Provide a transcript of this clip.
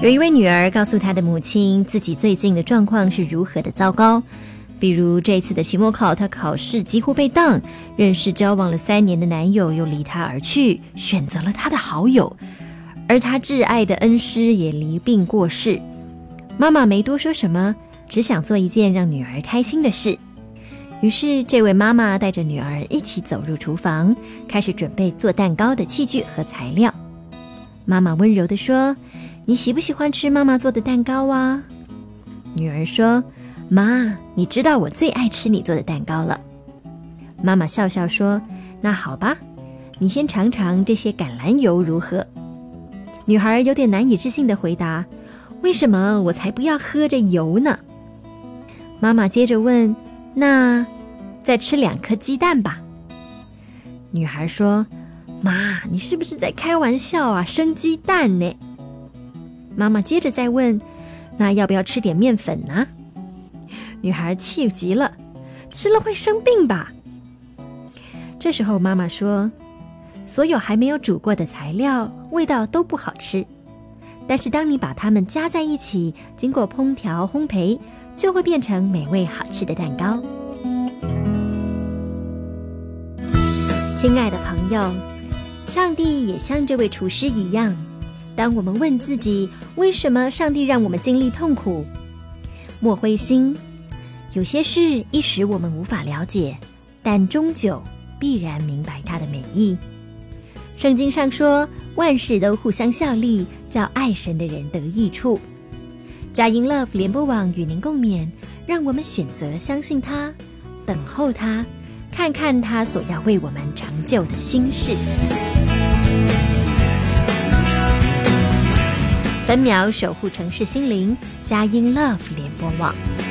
有一位女儿告诉她的母亲自己最近的状况是如何的糟糕，比如这次的期末考，她考试几乎被当，认识交往了3年的男友又离她而去，选择了她的好友，而她挚爱的恩师也离病过世。妈妈没多说什么，只想做一件让女儿开心的事。于是这位妈妈带着女儿一起走入厨房，开始准备做蛋糕的器具和材料。妈妈温柔地说：你喜不喜欢吃妈妈做的蛋糕啊？女儿说：妈，你知道我最爱吃你做的蛋糕了。妈妈笑笑说：那好吧，你先尝尝这些橄榄油如何？女孩有点难以置信地回答：为什么我才不要喝着油呢？妈妈接着问：那再吃2颗鸡蛋吧。女孩说：妈，你是不是在开玩笑啊？生鸡蛋呢？妈妈接着再问：那要不要吃点面粉呢？女孩气极了：吃了会生病吧？这时候妈妈说：所有还没有煮过的材料味道都不好吃，但是当你把它们加在一起，经过烹调烘焙，就会变成美味好吃的蛋糕。亲爱的朋友，上帝也像这位厨师一样，当我们问自己为什么上帝让我们经历痛苦，莫灰心，有些事一时我们无法了解，但终究必然明白它的美意。圣经上说，万事都互相效力，叫爱神的人得益处。佳音 Love 联播网与您共勉，让我们选择相信他，等候他，看看他所要为我们成就的新事。分秒守护城市心灵，佳音 Love 联播网。